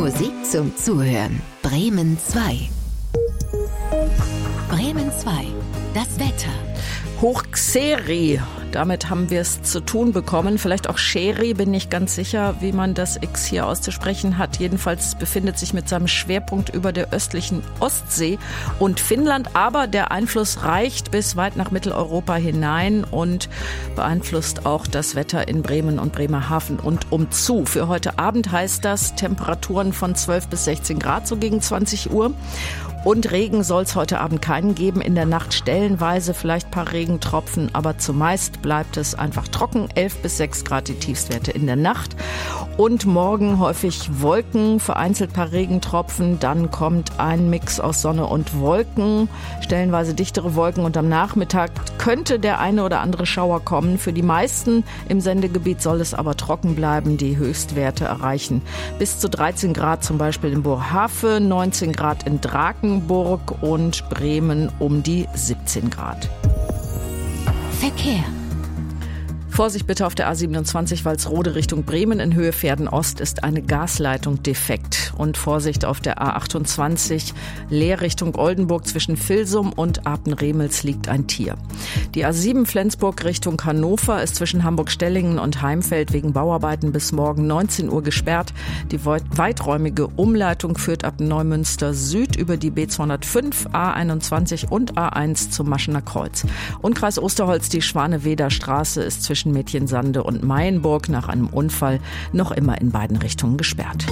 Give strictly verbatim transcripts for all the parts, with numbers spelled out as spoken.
Musik zum Zuhören. Bremen zwei. Bremen zwei. Das Wetter. Hochxeri. Damit haben wir es zu tun bekommen. Vielleicht auch Scheri, bin nicht ganz sicher, wie man das X hier auszusprechen hat. Jedenfalls befindet sich mit seinem Schwerpunkt über der östlichen Ostsee und Finnland. Aber der Einfluss reicht bis weit nach Mitteleuropa hinein und beeinflusst auch das Wetter in Bremen und Bremerhaven und umzu. Für heute Abend heißt das Temperaturen von zwölf bis sechzehn Grad, so gegen zwanzig Uhr. Und Regen soll es heute Abend keinen geben. In der Nacht stellenweise vielleicht ein paar Regentropfen, aber zumeist bleibt es einfach trocken. elf bis sechs Grad die Tiefstwerte in der Nacht. Und morgen häufig Wolken, vereinzelt ein paar Regentropfen. Dann kommt ein Mix aus Sonne und Wolken, stellenweise dichtere Wolken. Und am Nachmittag könnte der eine oder andere Schauer kommen. Für die meisten im Sendegebiet soll es aber trocken bleiben. Die Höchstwerte erreichen bis zu dreizehn Grad, zum Beispiel in Boerhaave, neunzehn Grad in Draken und Bremen um die siebzehn Grad. Verkehr. Vorsicht bitte auf der A siebenundzwanzig Walsrode Richtung Bremen in Höhe Verden-Ost ist eine Gasleitung defekt. Und Vorsicht auf der A achtundzwanzig Leer Richtung Oldenburg zwischen Vilsum und Apen-Remels liegt ein Tier. Die A sieben Flensburg Richtung Hannover ist zwischen Hamburg-Stellingen und Heimfeld wegen Bauarbeiten bis morgen neunzehn Uhr gesperrt. Die weiträumige Umleitung führt ab Neumünster Süd über die B zweihundertfünf, A einundzwanzig und A eins zum Maschener Kreuz. Und Kreis Osterholz, die Schwaneweder Straße ist zwischen Mädchensande und Mayenburg nach einem Unfall noch immer in beiden Richtungen gesperrt.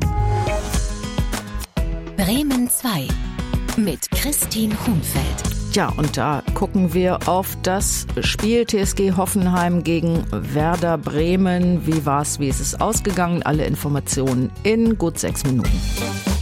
Bremen zwei mit Christine Hunfeld. Ja, und da gucken wir auf das Spiel T S G Hoffenheim gegen Werder Bremen. Wie war's, wie ist es ausgegangen? Alle Informationen in gut sechs Minuten.